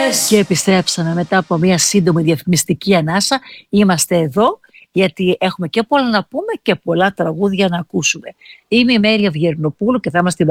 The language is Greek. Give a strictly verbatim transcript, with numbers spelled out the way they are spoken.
Και επιστρέψαμε μετά από μια σύντομη διαφημιστική ανάσα. Είμαστε εδώ γιατί έχουμε και πολλά να πούμε και πολλά τραγούδια να ακούσουμε. Είμαι η Μέρια Βιερνοπούλου και θα είμαστε